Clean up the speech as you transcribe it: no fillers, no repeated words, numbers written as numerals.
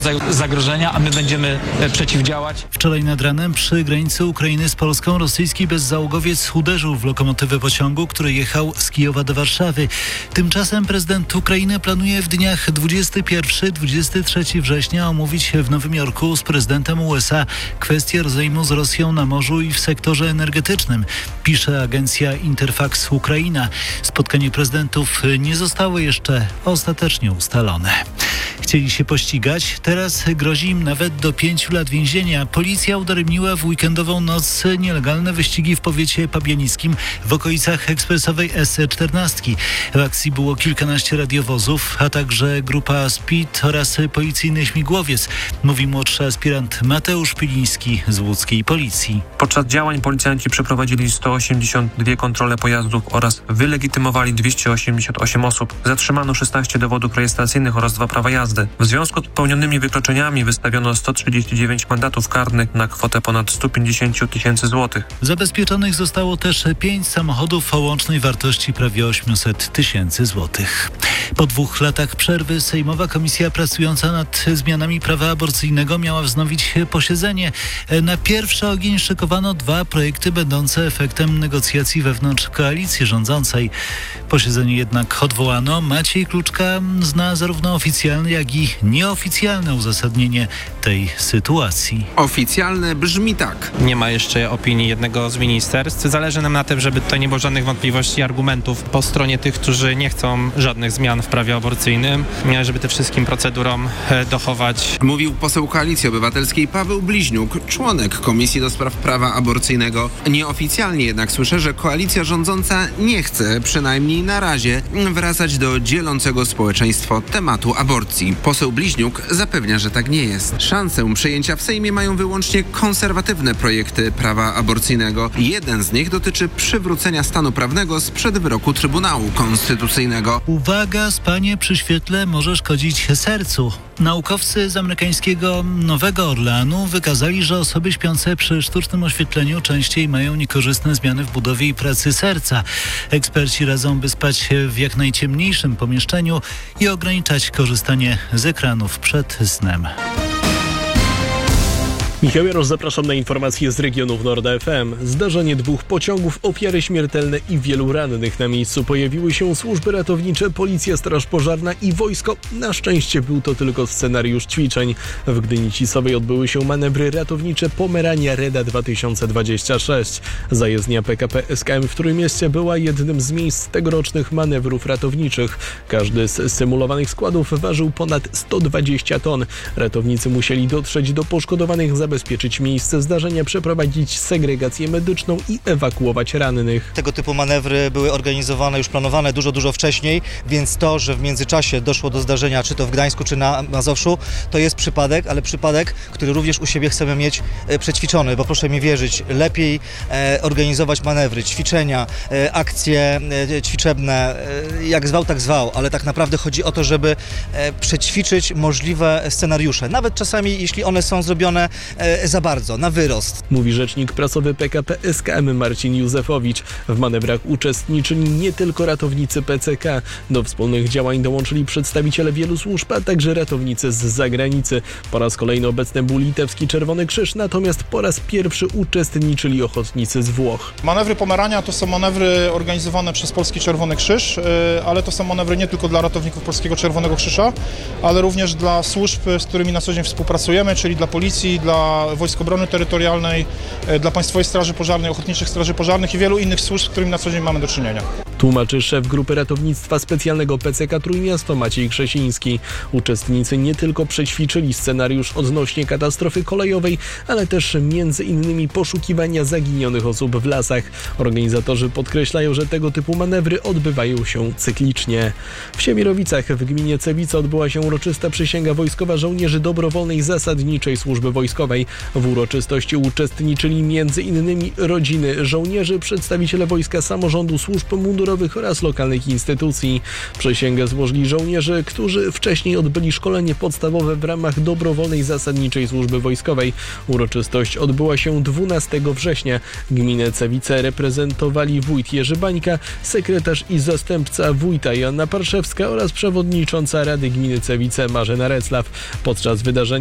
zagrożenia, a my będziemy przeciwdziałać. Wczoraj nad ranem przy granicy Ukrainy z Polską rosyjski bezzałogowiec uderzył w lokomotywę pociągu, który jechał z Kijowa do Warszawy. Tymczasem prezydent Ukrainy planuje w dniach 21-23 września omówić w Nowym Jorku z prezydentem USA kwestię rozejmu z Rosją na morzu i w sektorze energetycznym, pisze agencja Interfax Ukraina. Spotkanie prezydentów nie zostało jeszcze ostatecznie ustalone. Chcieli się pościgać, teraz grozi im nawet do 5 lat więzienia. Policja udaremniła w weekendową noc nielegalne wyścigi w powiecie pabianickim w okolicach ekspresowej S14. W akcji było kilkanaście radiowozów, a także grupa Speed oraz policyjny śmigłowiec, mówi młodszy aspirant Mateusz Piliński z łódzkiej policji. Podczas działań policjanci przeprowadzili 182 kontrole pojazdów oraz wylegitymowali 288 osób. Zatrzymano 16 dowodów rejestracyjnych oraz 2 prawa jazdy. W związku z popełnionymi wykroczeniami wystawiono 139 mandatów karnych na kwotę ponad 150 tysięcy złotych. Zabezpieczonych zostało też 5 samochodów o łącznej wartości prawie 800 tysięcy złotych. Po 2 latach przerwy Sejmowa Komisja pracująca nad zmianami prawa aborcyjnego miała wznowić posiedzenie. Na pierwszy ogień szykowano 2 projekty będące efektem negocjacji wewnątrz koalicji rządzącej. Posiedzenie jednak odwołano. Maciej Kluczka zna zarówno oficjalne, jak i nieoficjalne uzasadnienie tej sytuacji. Oficjalne brzmi tak. Nie ma jeszcze opinii jednego z ministerstw. Zależy nam na tym, żeby tutaj nie było żadnych wątpliwości i argumentów po stronie tych, którzy nie chcą żadnych zmian w prawie aborcyjnym, żeby tym wszystkim procedurom dochować. Mówił poseł Koalicji Obywatelskiej Paweł Bliźniuk, członek Komisji do Spraw Prawa Aborcyjnego. Nieoficjalnie jednak słyszę, że koalicja rządząca nie chce, przynajmniej na razie, wracać do dzielącego społeczeństwo tematu aborcji. Poseł Bliźniuk zapewnia, że tak nie jest. Szansę przejęcia w Sejmie mają wyłącznie konserwatywne projekty prawa aborcyjnego. Jeden z nich dotyczy przywrócenia stanu prawnego sprzed wyroku Trybunału Konstytucyjnego. Uwaga, spanie przy świetle może szkodzić sercu. Naukowcy z amerykańskiego Nowego Orleanu wykazali, że osoby śpiące przy sztucznym oświetleniu częściej mają niekorzystne zmiany w budowie i pracy serca. Eksperci radzą, by spać w jak najciemniejszym pomieszczeniu i ograniczać korzystanie z ekranów przed snem. Michał Jarosz, zapraszam na informacje z regionów Nord FM. Zdarzenie 2 pociągów, ofiary śmiertelne i wielu rannych. Na miejscu pojawiły się służby ratownicze, policja, straż pożarna i wojsko. Na szczęście był to tylko scenariusz ćwiczeń. W Gdyni Cisowej odbyły się manewry ratownicze Pomerania Reda 2026. Zajezdnia PKP SKM w Trójmieście była jednym z miejsc tegorocznych manewrów ratowniczych. Każdy z symulowanych składów ważył ponad 120 ton. Ratownicy musieli dotrzeć do poszkodowanych, zabezpieczyć miejsce zdarzenia, przeprowadzić segregację medyczną i ewakuować rannych. Tego typu manewry były organizowane, już planowane dużo wcześniej, więc to, że w międzyczasie doszło do zdarzenia, czy to w Gdańsku, czy na Mazowszu, to jest przypadek, ale przypadek, który również u siebie chcemy mieć przećwiczony, bo proszę mi wierzyć, lepiej organizować manewry, ćwiczenia, akcje ćwiczebne, jak zwał, tak zwał, ale tak naprawdę chodzi o to, żeby przećwiczyć możliwe scenariusze, nawet czasami, jeśli one są zrobione za bardzo, na wyrost. Mówi rzecznik prasowy PKP SKM Marcin Józefowicz. W manewrach uczestniczyli nie tylko ratownicy PCK. Do wspólnych działań dołączyli przedstawiciele wielu służb, a także ratownicy z zagranicy. Po raz kolejny obecny był litewski Czerwony Krzyż, natomiast po raz pierwszy uczestniczyli ochotnicy z Włoch. Manewry Pomerania to są manewry organizowane przez Polski Czerwony Krzyż, ale to są manewry nie tylko dla ratowników Polskiego Czerwonego Krzyża, ale również dla służb, z którymi na co dzień współpracujemy, czyli dla policji, dla Wojsk Obrony Terytorialnej, dla Państwowej Straży Pożarnej, Ochotniczych Straży Pożarnych i wielu innych służb, z którymi na co dzień mamy do czynienia. Tłumaczy szef Grupy Ratownictwa Specjalnego PCK Trójmiasto Maciej Krzesiński. Uczestnicy nie tylko przećwiczyli scenariusz odnośnie katastrofy kolejowej, ale też między innymi poszukiwania zaginionych osób w lasach. Organizatorzy podkreślają, że tego typu manewry odbywają się cyklicznie. W Siemierowicach w gminie Cewice odbyła się uroczysta przysięga wojskowa żołnierzy dobrowolnej zasadniczej służby wojskowej. W uroczystości uczestniczyli m.in. rodziny żołnierzy, przedstawiciele Wojska Samorządu, służb mundurowych mundurowych oraz lokalnych instytucji. Przysięgę złożyli żołnierze, którzy wcześniej odbyli szkolenie podstawowe w ramach dobrowolnej zasadniczej służby wojskowej. Uroczystość odbyła się 12 września. Gminę Cewice reprezentowali wójt Jerzy Bańka, sekretarz i zastępca wójta Joanna Parszewska oraz przewodnicząca Rady Gminy Cewice Marzena Reclaw. Podczas wydarzenia